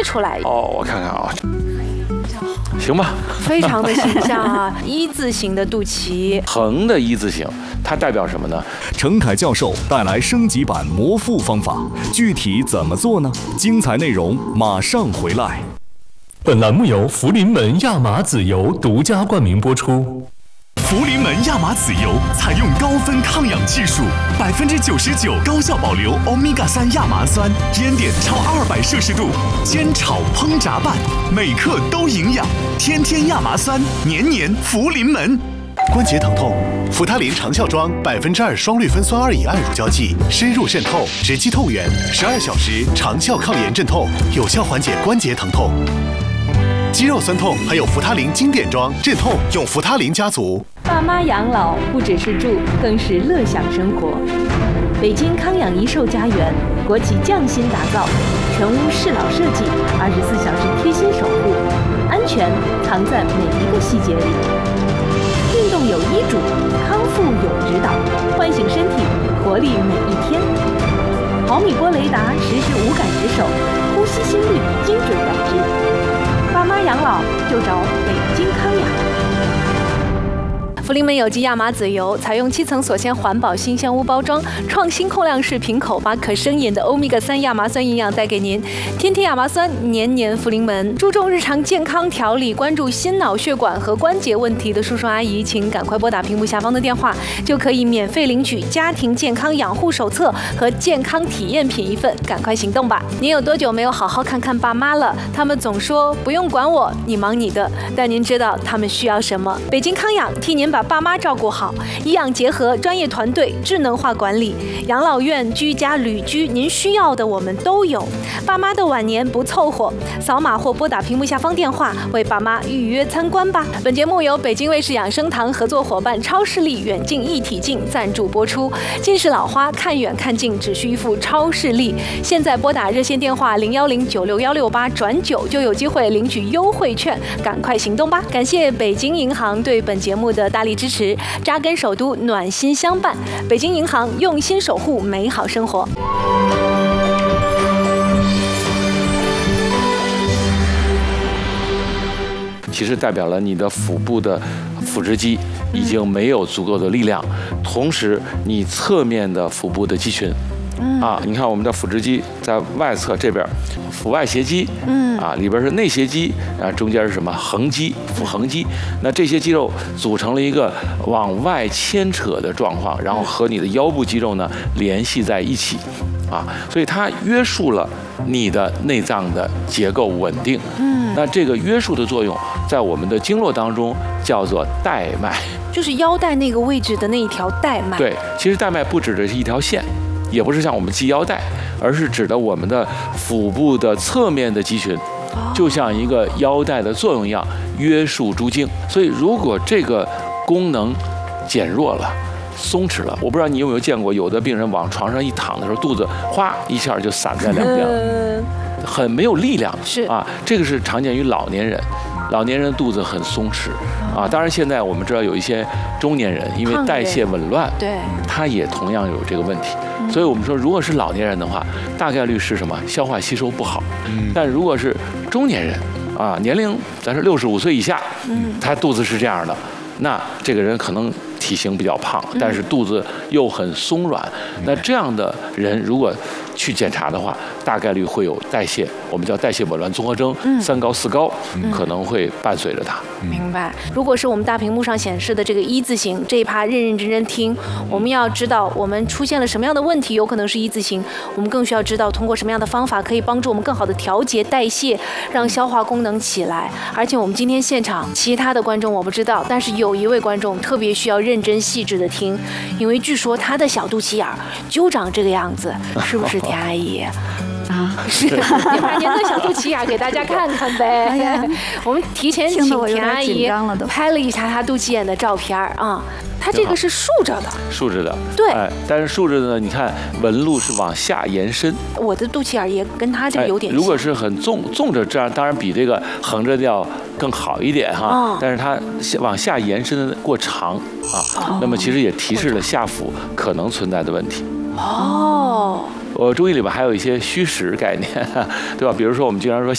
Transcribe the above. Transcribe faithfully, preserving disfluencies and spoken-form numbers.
出来。 哦，我看看啊。行吧， 非常的形象啊，一字形的肚脐， 横的一字形，它代表什么呢？ 程凯教授带来升级版魔腹方法，具体怎么做呢？精彩内容马上回来。 本栏目由福临门亚麻籽油独家冠名播出。 福临门亚麻籽油采用高分抗氧技术，百分之九十九高效保留欧米伽三亚麻酸，烟点超二百摄氏度，煎炒烹炸拌，每克都营养。天天亚麻酸，年年福临门。 关节疼痛，扶他林长效庄百分之二双氯芬酸二乙胺乳胶剂，深入渗透，直击痛源，十二小时长效抗炎镇痛，有效缓解关节疼痛。肌肉酸痛还有扶他林经典装镇痛，用扶他林家族。 爸妈养老不只是住，更是乐享生活。北京康养一寿家园，国企匠心打造，全屋适老设计，二十四小时贴心守护，安全藏在每一个细节里。运动有医嘱，康复有指导，唤醒身体，活力每一天。毫米波雷达实时无感值守，呼吸心率精准感知。爸妈养老就找北京康养。 福临门有机亚麻籽油采用七层锁鲜环保新鲜屋包装，创新控量式瓶口，把可生饮的欧米伽三亚麻酸营养带给您。天天亚麻酸，年年福临门。注重日常健康调理，关注心脑血管和关节问题的叔叔阿姨，请赶快拨打屏幕下方的电话，就可以免费领取家庭健康养护手册和健康体验品一份。赶快行动吧！您有多久没有好好看看爸妈了？他们总说不用管我，你忙你的。但您知道他们需要什么？北京康养替您把爸妈照顾好，医养结合，专业团队，智能化管理，养老院、居家、旅居，您需要的我们都有。爸妈的晚年不凑合，扫码或拨打屏幕下方电话为爸妈预约参观吧。本节目由北京卫视养生堂合作伙伴超视力远近一体镜赞助播出。近视老花看远看近只需一副超视力，现在拨打热线电话零幺零九六幺六八转九就有机会领取优惠券，赶快行动吧！感谢北京银行对本节目的大力支持，扎根首都，暖心相伴。北京银行用心守护美好生活。 其实代表了你的腹部的腹直肌已经没有足够的力量，同时你侧面的腹部的肌群。啊，你看我们的腹直肌在外侧这边，腹外斜肌，嗯，啊里边是内斜肌，啊中间是什么横肌，腹横肌。那这些肌肉组成了一个往外牵扯的状况，然后和你的腰部肌肉呢联系在一起，啊，所以它约束了你的内脏的结构稳定。嗯，那这个约束的作用，在我们的经络当中叫做带脉， 就是腰带那个位置的那一条带脉。 对，其实带脉不指的是一条线。也不是像我们系腰带，而是指的我们的腹部的侧面的肌群，就像一个腰带的作用一样，约束诸经。所以如果这个功能减弱了、松弛了，我不知道你有没有见过，有的病人往床上一躺的时候，肚子哗一下就散在两边了，很没有力量。 是啊， 这个是常见于老年人。老年人肚子很松弛啊，当然现在我们知道有一些中年人因为代谢紊乱， 对， 他也同样有这个问题。所以我们说，如果是老年人的话，大概率是什么？消化吸收不好。但如果是中年人啊，年龄咱是六十五岁以下，他肚子是这样的，那这个人可能体型比较胖，但是肚子又很松软。那这样的人如果去检查的话，大概率会有代谢，我们叫代谢紊乱综合征，嗯、三高四高、嗯、可能会伴随着它。 明白。如果是我们大屏幕上显示的这个一字形，这一趴认认真真听，我们要知道我们出现了什么样的问题，有可能是一字形，我们更需要知道通过什么样的方法可以帮助我们更好的调节代谢，让消化功能起来。而且我们今天现场其他的观众我不知道，但是有一位观众特别需要认真细致的听，因为据说他的小肚脐眼就长这个样子，是不是田阿姨？啊，是，你把您的小肚脐眼给大家看看呗。哎呀，我们提前请田阿姨拍了一下她肚脐眼的照片啊。它这个是竖着的， 竖着的， 对， 哎，但是竖着的呢，你看纹路是往下延伸。 我的肚脐眼也跟它这个有点像。 哎、如果是很纵纵着，这样当然比这个横着的要更好一点哈。哦、但是它往下延伸的过长啊，哦、那么其实也提示了下腹可能存在的问题。哦。我中医里边还有一些虚实概念，对吧？比如说我们经常说